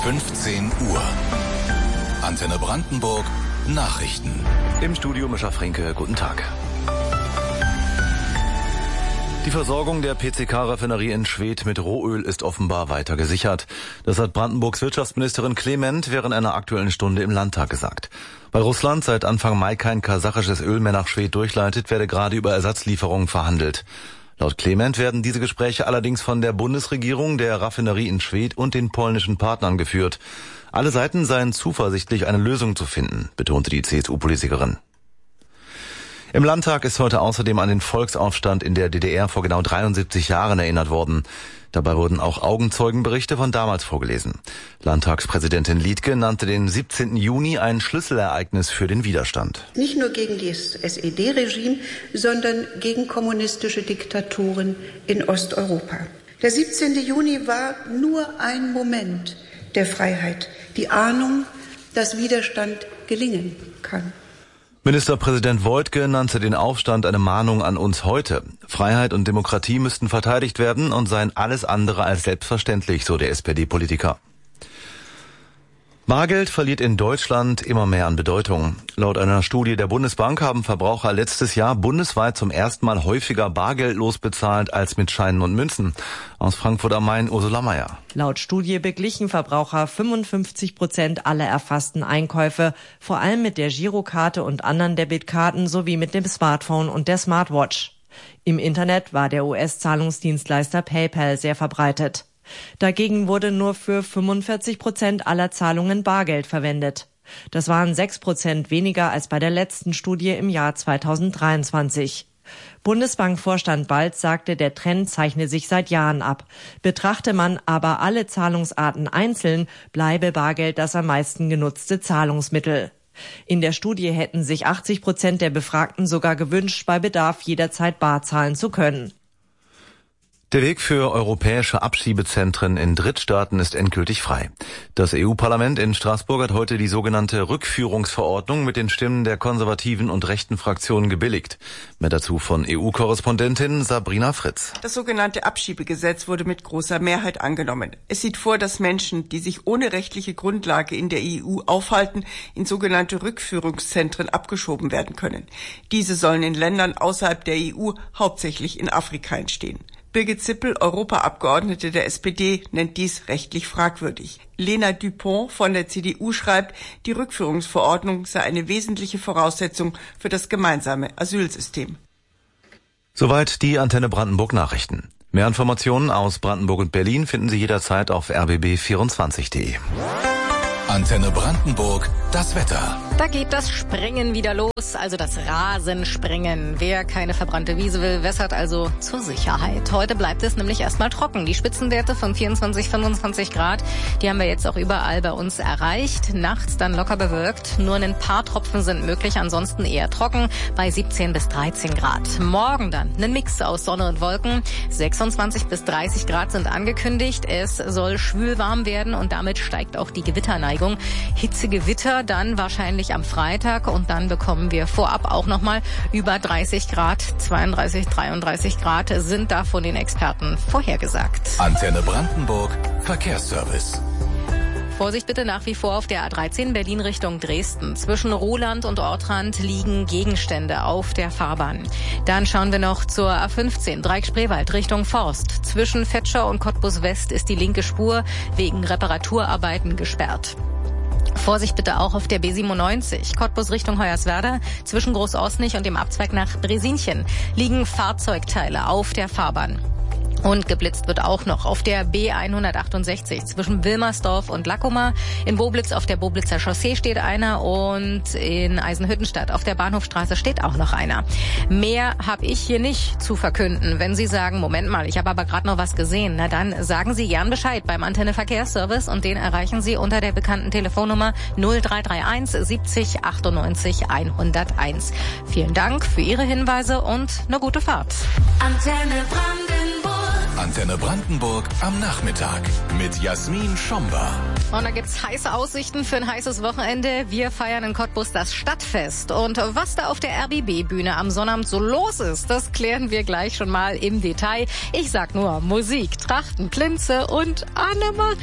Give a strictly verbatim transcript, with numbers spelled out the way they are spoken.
fünfzehn Uhr. Antenne Brandenburg Nachrichten. Im Studio Mischa Fränke, guten Tag. Die Versorgung der P C K-Raffinerie in Schwedt mit Rohöl ist offenbar weiter gesichert. Das hat Brandenburgs Wirtschaftsministerin Clement während einer Aktuellen Stunde im Landtag gesagt. Weil Russland seit Anfang Mai kein kasachisches Öl mehr nach Schwedt durchleitet, werde gerade über Ersatzlieferungen verhandelt. Laut Clement werden diese Gespräche allerdings von der Bundesregierung, der Raffinerie in Schwedt und den polnischen Partnern geführt. Alle Seiten seien zuversichtlich, eine Lösung zu finden, betonte die C S U-Politikerin. Im Landtag ist heute außerdem an den Volksaufstand in der D D R vor genau dreiundsiebzig Jahren erinnert worden. Dabei wurden auch Augenzeugenberichte von damals vorgelesen. Landtagspräsidentin Liedtke nannte den siebzehnten Juni ein Schlüsselereignis für den Widerstand. Nicht nur gegen das S E D-Regime, sondern gegen kommunistische Diktaturen in Osteuropa. Der siebzehnte Juni war nur ein Moment der Freiheit, die Ahnung, dass Widerstand gelingen kann. Ministerpräsident Woidke nannte den Aufstand eine Mahnung an uns heute. Freiheit und Demokratie müssten verteidigt werden und seien alles andere als selbstverständlich, so der S P D-Politiker. Bargeld verliert in Deutschland immer mehr an Bedeutung. Laut einer Studie der Bundesbank haben Verbraucher letztes Jahr bundesweit zum ersten Mal häufiger bargeldlos bezahlt als mit Scheinen und Münzen. Aus Frankfurt am Main, Ursula Meier. Laut Studie beglichen Verbraucher fünfundfünfzig Prozent aller erfassten Einkäufe, vor allem mit der Girokarte und anderen Debitkarten sowie mit dem Smartphone und der Smartwatch. Im Internet war der U S-Zahlungsdienstleister PayPal sehr verbreitet. Dagegen wurde nur für fünfundvierzig Prozent aller Zahlungen Bargeld verwendet. Das waren sechs Prozent weniger als bei der letzten Studie im Jahr zweitausenddreiundzwanzig. Bundesbankvorstand Balz sagte, der Trend zeichne sich seit Jahren ab. Betrachte man aber alle Zahlungsarten einzeln, bleibe Bargeld das am meisten genutzte Zahlungsmittel. In der Studie hätten sich achtzig Prozent der Befragten sogar gewünscht, bei Bedarf jederzeit bar zahlen zu können. Der Weg für europäische Abschiebezentren in Drittstaaten ist endgültig frei. Das E U-Parlament in Straßburg hat heute die sogenannte Rückführungsverordnung mit den Stimmen der konservativen und rechten Fraktionen gebilligt. Mehr dazu von E U-Korrespondentin Sabrina Fritz. Das sogenannte Abschiebegesetz wurde mit großer Mehrheit angenommen. Es sieht vor, dass Menschen, die sich ohne rechtliche Grundlage in der E U aufhalten, in sogenannte Rückführungszentren abgeschoben werden können. Diese sollen in Ländern außerhalb der E U, hauptsächlich in Afrika, entstehen. Birgit Zippel, Europaabgeordnete der S P D, nennt dies rechtlich fragwürdig. Lena Dupont von der C D U schreibt, die Rückführungsverordnung sei eine wesentliche Voraussetzung für das gemeinsame Asylsystem. Soweit die Antenne Brandenburg Nachrichten. Mehr Informationen aus Brandenburg und Berlin finden Sie jederzeit auf r b b vierundzwanzig punkt d e. Antenne Brandenburg, das Wetter. Da geht das Springen wieder los, also das Rasenspringen. Wer keine verbrannte Wiese will, wässert also zur Sicherheit. Heute bleibt es nämlich erstmal trocken. Die Spitzenwerte von vierundzwanzig, fünfundzwanzig Grad, die haben wir jetzt auch überall bei uns erreicht. Nachts dann locker bewölkt. Nur ein paar Tropfen sind möglich, ansonsten eher trocken bei siebzehn bis dreizehn Grad. Morgen dann ein Mix aus Sonne und Wolken. sechsundzwanzig bis dreißig Grad sind angekündigt. Es soll schwül warm werden und damit steigt auch die Gewitterneigung. Hitzegewitter dann wahrscheinlich am Freitag und dann bekommen wir vorab auch nochmal über dreißig Grad. zweiunddreißig, dreiunddreißig Grad sind da von den Experten vorhergesagt. Antenne Brandenburg, Verkehrsservice. Vorsicht bitte nach wie vor auf der A dreizehn Berlin Richtung Dresden. Zwischen Roland und Ortrand liegen Gegenstände auf der Fahrbahn. Dann schauen wir noch zur A fünfzehn Dreieck-Spreewald Richtung Forst. Zwischen Vetschau und Cottbus West ist die linke Spur wegen Reparaturarbeiten gesperrt. Vorsicht bitte auch auf der B siebenundneunzig, Cottbus Richtung Hoyerswerda. Zwischen Großausnich und dem Abzweig nach Bresinchen liegen Fahrzeugteile auf der Fahrbahn. Und geblitzt wird auch noch auf der B hundertachtundsechzig zwischen Wilmersdorf und Lackoma. In Boblitz auf der Boblitzer Chaussee steht einer und in Eisenhüttenstadt auf der Bahnhofstraße steht auch noch einer. Mehr habe ich hier nicht zu verkünden. Wenn Sie sagen, Moment mal, ich habe aber gerade noch was gesehen, na dann sagen Sie gern Bescheid beim Antenne Verkehrsservice und den erreichen Sie unter der bekannten Telefonnummer null drei drei eins siebzig achtundneunzig hunderteins. Vielen Dank für Ihre Hinweise und eine gute Fahrt. Antenne Brandenburg. Antenne Brandenburg am Nachmittag mit Jasmin Schomber. Und da gibt's heiße Aussichten für ein heißes Wochenende. Wir feiern in Cottbus das Stadtfest. Und was da auf der R B B-Bühne am Sonnabend so los ist, das klären wir gleich schon mal im Detail. Ich sag nur Musik, Trachten, Plinze und Annemarie.